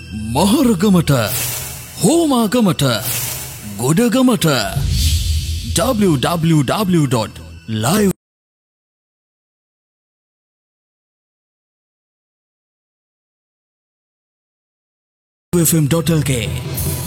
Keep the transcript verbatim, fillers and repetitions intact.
මහරගමට හෝමාගමට ගොඩගමට w w w dot live f m dot l k